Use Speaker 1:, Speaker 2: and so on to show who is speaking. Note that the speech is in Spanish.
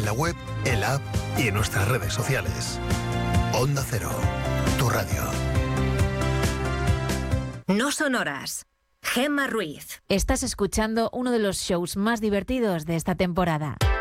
Speaker 1: en la web, en la app y en nuestras redes sociales. Onda Cero, tu radio.
Speaker 2: No son horas. Gemma Ruiz.
Speaker 3: Estás escuchando uno de los shows más divertidos de esta temporada.